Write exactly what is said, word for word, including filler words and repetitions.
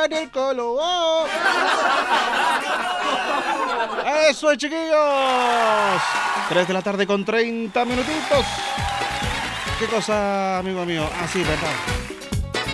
en el colo. ¡Oh! Eso es, chiquillos. tres de la tarde con treinta minutitos. ¿Qué cosa, amigo mío? Ah, sí, verdad.